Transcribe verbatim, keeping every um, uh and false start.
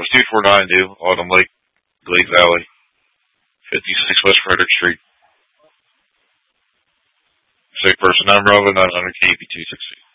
what's two four nine do? Autumn Lake, Glade Valley, fifty-six West Frederick Street. Sick person, I'm Robin, nine hundred K B two sixty.